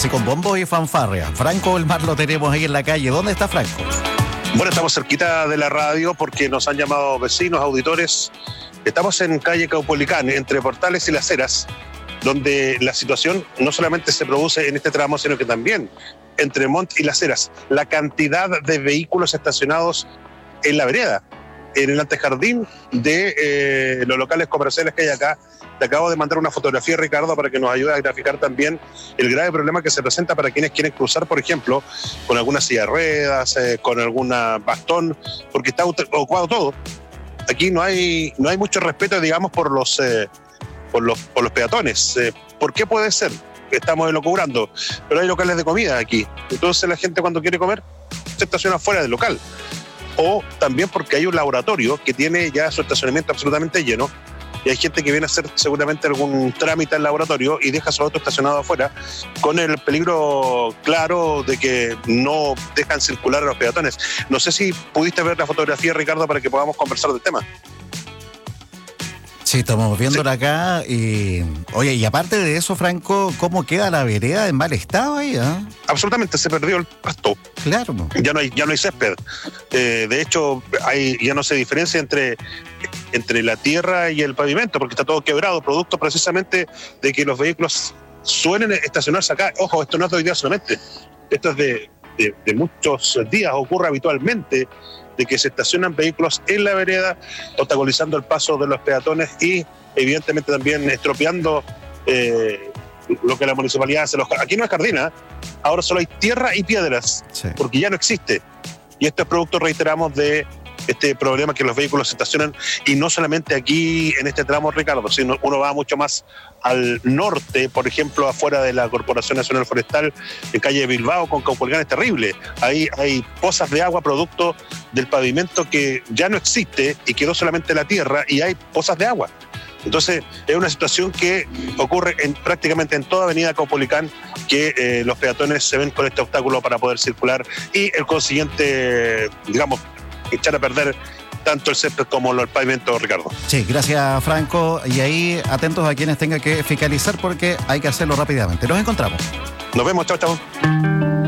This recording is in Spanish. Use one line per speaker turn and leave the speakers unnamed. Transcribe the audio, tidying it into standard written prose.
así con bombos y fanfarria. Franco Belmar lo tenemos ahí en la calle. ¿Dónde está Franco?
Bueno, estamos cerquita de la radio porque nos han llamado vecinos, auditores. Estamos en calle Caupolicán, entre Portales y Las Heras, donde la situación no solamente se produce en este tramo, sino que también entre Montt y Las Heras. La cantidad de vehículos estacionados en la vereda, en el antejardín de los locales comerciales que hay acá. Te acabo de mandar una fotografía, Ricardo, para que nos ayude a graficar también el grave problema que se presenta para quienes quieren cruzar, por ejemplo, con alguna silla de ruedas, con alguna bastón, porque está ocupado todo. Aquí no hay mucho respeto, digamos, por los peatones. ¿Por qué puede ser? Estamos elucubrando, pero hay locales de comida aquí. Entonces la gente cuando quiere comer se estaciona fuera del local. O también porque hay un laboratorio que tiene ya su estacionamiento absolutamente lleno y hay gente que viene a hacer seguramente algún trámite al laboratorio y deja su auto estacionado afuera con el peligro claro de que no dejan circular a los peatones. No sé si pudiste ver la fotografía, Ricardo, para que podamos conversar del tema.
Sí, estamos viéndola acá y... Oye, y aparte de eso, Franco, ¿cómo queda la vereda en mal estado ahí?
Absolutamente, se perdió el pasto.
Claro.
Ya no hay césped. De hecho, ya no se diferencia entre la tierra y el pavimento, porque está todo quebrado, producto precisamente de que los vehículos suelen estacionarse acá. Ojo, esto no es de hoy día solamente. Esto es de muchos días, ocurre habitualmente de que se estacionan vehículos en la vereda, obstaculizando el paso de los peatones y evidentemente también estropeando lo que la municipalidad hace. Aquí no es jardín, ahora solo hay tierra y piedras, sí, porque ya no existe. Y esto es producto, reiteramos, de este problema que los vehículos se estacionan, y no solamente aquí en este tramo, Ricardo, sino uno va mucho más al norte, por ejemplo, afuera de la Corporación Nacional Forestal, en calle de Bilbao con Caupolicán, es terrible. Ahí hay pozas de agua producto del pavimento que ya no existe y quedó solamente la tierra, y hay pozas de agua. Entonces, es una situación que ocurre prácticamente en toda avenida Caupolicán, que los peatones se ven con este obstáculo para poder circular y el consiguiente, digamos, echar a perder tanto el césped como el pavimento, Ricardo.
Sí, gracias, Franco. Y ahí atentos a quienes tengan que fiscalizar porque hay que hacerlo rápidamente. Nos encontramos.
Nos vemos, chao, chao.